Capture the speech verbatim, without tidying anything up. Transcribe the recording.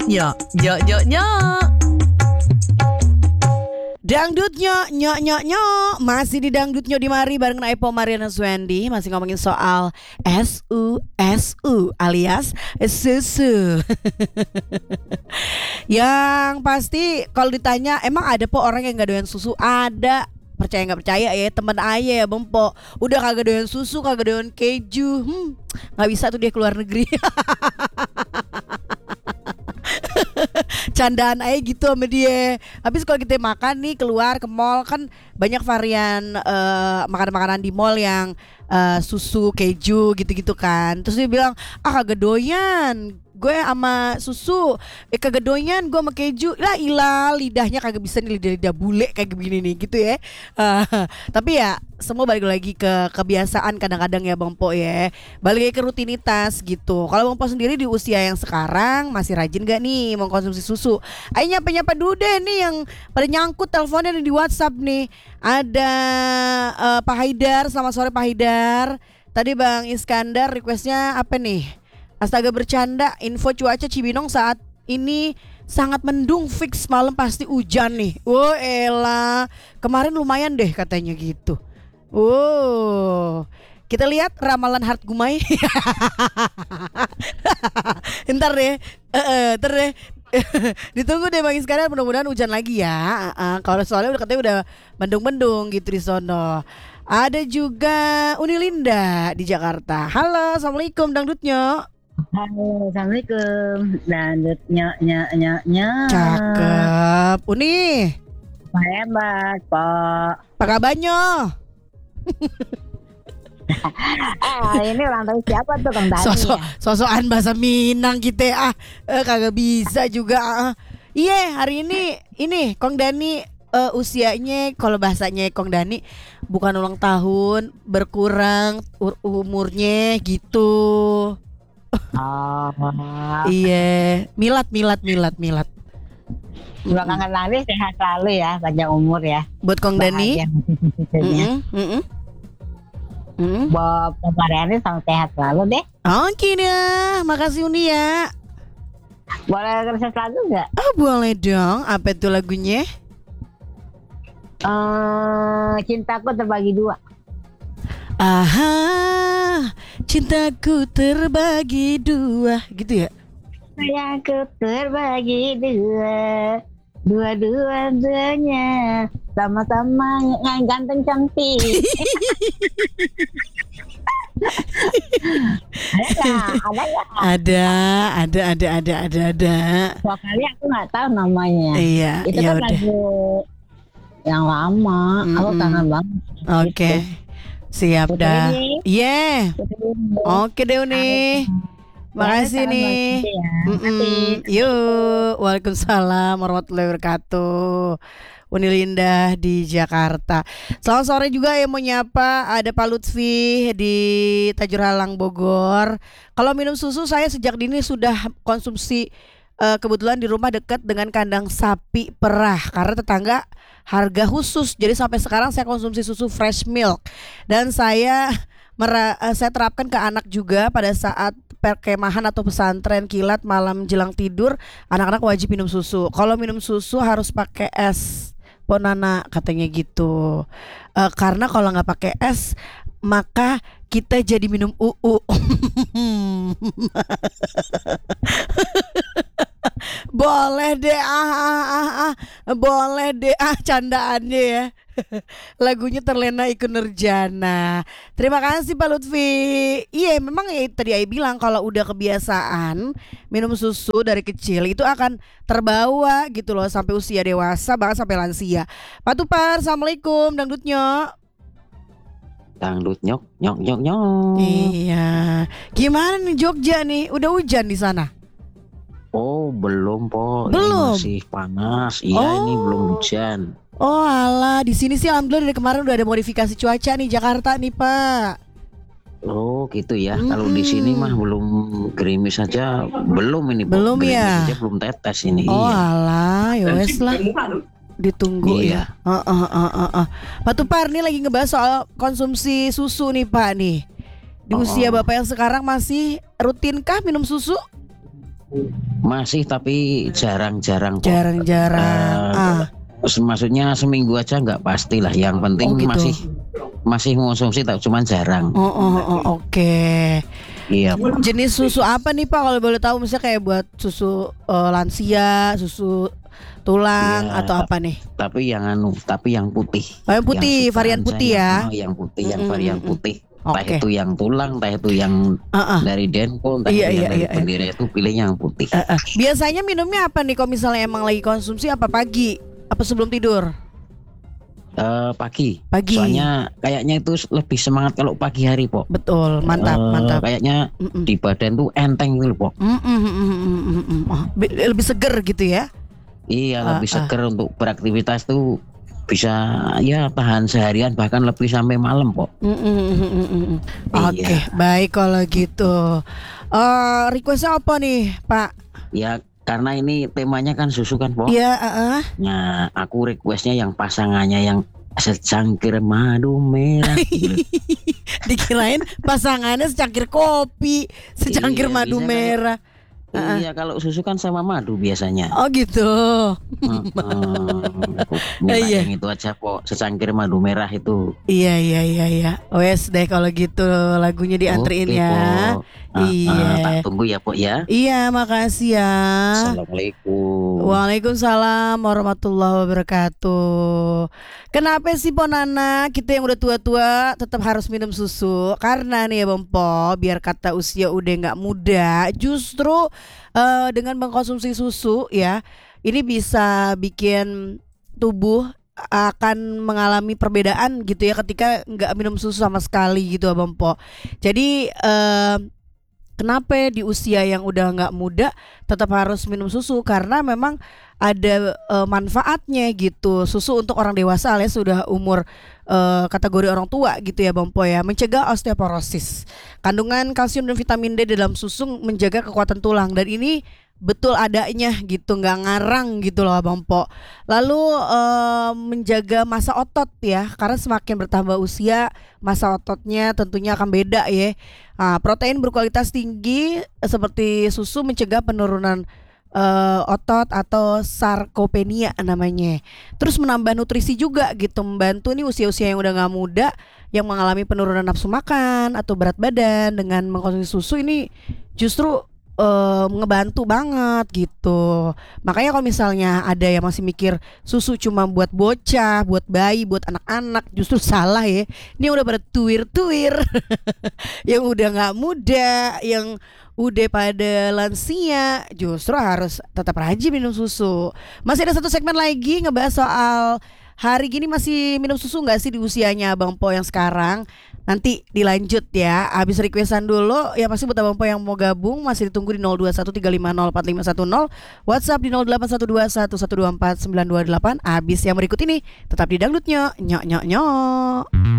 Nyok, nyok, nyok, nyok. Dangdutnya nyok nyok nyok. Masih di dangdutnya di mari bareng Naipo Mariana Swendi. Masih ngomongin soal S U S U alias susu. Yang pasti kalau ditanya emang ada po orang yang gak doyan susu? Ada. Percaya nggak percaya ya, temen aja ya Bempo. Udah kagak doyan susu, kagak doyan keju, hmm, nggak bisa tuh dia keluar negeri. Candaan aja gitu sama dia. Habis kalau kita makan nih keluar ke mall kan banyak varian uh, makanan-makanan di mall yang uh, susu, keju gitu-gitu kan. Terus dia bilang, ah kagak doyan gue sama susu, eh kagak doyan gue sama keju. Lah ilah, lidahnya kagak bisa nih, lidah-lidah bule kayak begini nih gitu ya. uh, Tapi ya semua balik lagi ke kebiasaan kadang-kadang ya Bang Po ya. Balik lagi ke rutinitas gitu. Kalau Bang Po sendiri di usia yang sekarang masih rajin gak nih mengkonsumsi susu? Ayo nyapa-nyapa dulu deh nih yang pada nyangkut teleponnya nih di WhatsApp nih. Ada uh, Pak Haidar, selamat sore Pak Haidar. Tadi Bang Iskandar requestnya apa nih? Astaga bercanda, info cuaca Cibinong saat ini sangat mendung, fix malam pasti hujan nih. Oh elah, kemarin lumayan deh katanya gitu. Oh, kita lihat ramalan Hart Gumai. Ntar deh, uh, uh, ntar deh. Ditunggu deh Bang Iskandar, mudah-mudahan hujan lagi ya. Uh, uh, kalau soalnya udah katanya udah mendung-mendung gitu di sono. Ada juga Unilinda di Jakarta. Halo, assalamualaikum dangdutnya. Halo, assalamualaikum. Dangdut nyok nyok nyok nyok. Cakep. Uni. Hebat, Pak. Apa kabarnya? Ah, ini ulang tahun siapa tuh Kang Dani? Sosok, Ya? sosokan bahasa Minang kita ah. Eh, kagak bisa juga ah. Iya, hari ini ini Kong Dani uh, usianya kalau bahasanya Kong Dani bukan ulang tahun, berkurang u- umurnya gitu. Oh, Iya, milat milat milat milat. juga kangen lari sehat selalu ya, panjang umur ya. Buat Kong Dani. Bahagia cucunya. Mm-mm, mm-mm. Mm-mm. Buat Mariana sama sehat selalu deh. Oke deh, makasih Uni ya. Boleh request lagu nggak? Oh boleh dong, apa itu lagunya? Eh, cintaku terbagi dua. Aha, cintaku terbagi dua, gitu ya? Sayangku terbagi dua, dua-duanya sama-sama yang ganteng cantik. Ada nggak? Ada nggak? Ada, ada, ada, ada, ada, ada. Vokalnya aku nggak tahu namanya. Iya, Itu ya kan udah. lagu yang lama. Aku Mm-mm. kangen banget. Oke, siap Puterin dah. nih. Yeah, Gitu. oke deh Uni. Makasih Ya, nih. salam ya. Mm-mm. Yuk, waalaikumsalam warahmatullahi wabarakatuh. Unilinda di Jakarta. Selamat sore juga yang mau nyapa. Ada Pak Lutfi di Tajur Halang Bogor. Kalau minum susu saya sejak dini sudah konsumsi. Eh, kebetulan di rumah dekat dengan kandang sapi perah karena tetangga harga khusus. Jadi sampai sekarang saya konsumsi susu fresh milk. Dan saya mera- eh, saya terapkan ke anak juga pada saat perkemahan atau pesantren kilat malam jelang tidur, anak-anak wajib minum susu. Kalau minum susu harus pakai es, Ponana katanya gitu. Eh, karena kalau nggak pakai es maka kita jadi minum uu. Boleh deh ah, ah, ah, ah. Boleh deh ah candaannya ya. Lagunya terlena ikut Nurjana. Terima kasih Pak Lutfi. Iya memang ya tadi Ai bilang kalau udah kebiasaan minum susu dari kecil itu akan terbawa gitu loh sampai usia dewasa bahkan sampai lansia. Pak Tupar, assalamualaikum dangdutnya. Dangdut nyok nyok nyok nyok. Iya. Gimana nih Jogja nih? Udah hujan di sana? Oh belum po, Belum? ini masih panas. Iya Oh. ini belum hujan. Oh alah, di sini sih alhamdulillah dari kemarin udah ada modifikasi cuaca nih Jakarta nih Pak. Oh gitu ya. Mm-mm. Kalau di sini mah belum gerimis saja, belum ini po. Belum Gerimis ya? saja belum tetes ini. Oh Iya. alah, ya wes lah. Ditunggu Iya. ya. Uh, uh, uh, uh, uh. Pak Tupar nih lagi ngebahas soal konsumsi susu nih Pak nih. Di Oh. usia Bapak yang sekarang masih rutinkah minum susu? Masih tapi jarang-jarang kok. Jarang-jarang. Eh, ah. se- Maksudnya seminggu aja nggak pastilah. Yang penting Oh, gitu. masih masih mengonsumsi tapi cuman jarang. Oh, oh, oh, oke. Iya, Pak. Jenis susu apa nih Pak kalau boleh tahu, misalnya kayak buat susu eh, lansia, susu tulang Iya, atau apa nih? Tapi yang anu, tapi yang putih. Oh, yang putih, sukaan varian putih saya, ya. oh, yang putih, yang Mm, mm, varian mm, mm. putih. Entah Oke. itu yang tulang, entah itu yang Ah, ah. dari Denko, entah Iya, itu iya, yang dari iya, iya. pendira itu pilihnya yang putih. Eh, eh. Biasanya minumnya apa nih kalau misalnya emang lagi konsumsi, apa pagi? Apa sebelum tidur? Eh, pagi. Pagi. Soalnya kayaknya itu lebih semangat kalau pagi hari, Pok. Betul, mantap, Eh, mantap. Kayaknya Mm-mm. di badan tuh enteng gitu, Pok. Mm, mm, mm, mm, mm, mm. Oh, be- lebih seger gitu ya? Iya, Ah, lebih ah. seger untuk beraktivitas tuh bisa ya tahan seharian bahkan lebih sampai malam, Pok. Mm, mm, mm, mm, mm, mm. Oke, Iya. baik kalau gitu. Eh requestnya apa nih, Pak? Ya karena ini temanya kan susu kan, Pok. Iya, eh, eh. Nah, aku requestnya yang pasangannya yang secangkir madu merah. Gitu. Dikirain pasangannya secangkir kopi, secangkir Iya, madu bisa kalau- merah. Ah, ah. Iya, kalau susu kan sama madu biasanya. Oh gitu. Heeh. Aku minta Iya. yang itu aja, Pok. Secangkir madu merah itu. Iya iya iya iya. Wes deh kalau gitu lagunya diantriin Oke, ya. Pok. Ah, Iya. ah, tak tunggu ya, Pok ya. Iya, makasih ya. Assalamualaikum. Waalaikumsalam warahmatullahi wabarakatuh. Kenapa sih Po Nana, kita yang udah tua-tua tetap harus minum susu? Karena nih ya Bang Po, biar kata usia udah nggak muda, justru eh, dengan mengkonsumsi susu ya, ini bisa bikin tubuh akan mengalami perbedaan gitu ya ketika nggak minum susu sama sekali gitu Bang Po. Jadi eh, kenapa di usia yang udah nggak muda tetap harus minum susu? Karena memang ada eh, manfaatnya gitu. Susu untuk orang dewasa alias sudah umur eh, kategori orang tua gitu ya Bang Po ya. Mencegah osteoporosis. Kandungan kalsium dan vitamin D dalam susu menjaga kekuatan tulang, dan ini betul adanya gitu, nggak ngarang gitu loh Bang Po. Lalu eh, menjaga massa otot ya, karena semakin bertambah usia massa ototnya tentunya akan beda ya. Nah, protein berkualitas tinggi eh, seperti susu mencegah penurunan eh, otot atau sarkopenia namanya. Terus menambah nutrisi juga gitu, membantu nih usia-usia yang udah nggak muda yang mengalami penurunan nafsu makan atau berat badan. Dengan mengkonsumsi susu ini justru eh, ngebantu banget gitu. Makanya kalau misalnya ada yang masih mikir susu cuma buat bocah, buat bayi, buat anak-anak, justru salah ya. Ini udah pada tuir-tuir. Yang udah nggak muda, yang udah pada lansia, justru harus tetap rajin minum susu. Masih ada satu segmen lagi ngebahas soal hari gini masih minum susu nggak sih di usianya Bang Po yang sekarang. Nanti dilanjut ya. Habis requestan dulu ya, pasti buat Abang Po yang mau gabung masih ditunggu di nol dua satu tiga lima nol empat lima satu nol, WhatsApp di nol delapan satu dua satu satu dua empat sembilan dua delapan. Habis yang berikut ini tetap di dangdutnya. Nyok nyok nyok.